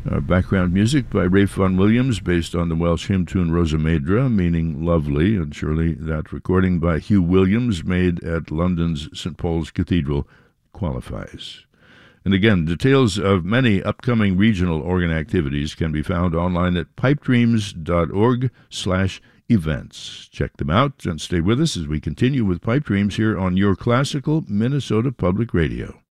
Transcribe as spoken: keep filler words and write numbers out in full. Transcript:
Uh, background music by Ralph Vaughan Williams, based on the Welsh hymn tune Rosa Maedra, meaning lovely, and surely that recording by Hugh Williams, made at London's Saint Paul's Cathedral, qualifies. And again, details of many upcoming regional organ activities can be found online at pipedreams.org slash events. Check them out and stay with us as we continue with Pipe Dreams here on your classical Minnesota Public Radio.